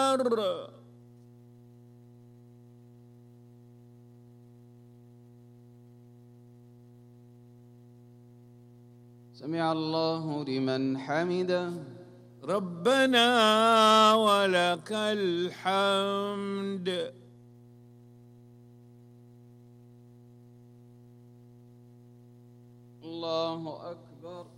أكبر. سمع الله لمن حمده. ربنا ولك الحمد. الله أكبر.